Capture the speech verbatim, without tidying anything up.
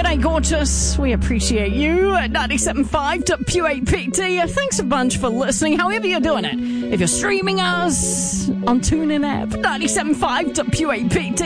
G'day, gorgeous. We appreciate you at ninety-seven point five W A P T. Thanks a bunch for listening, however you're doing it. If you're streaming us on TuneIn app, ninety-seven point five W A P T.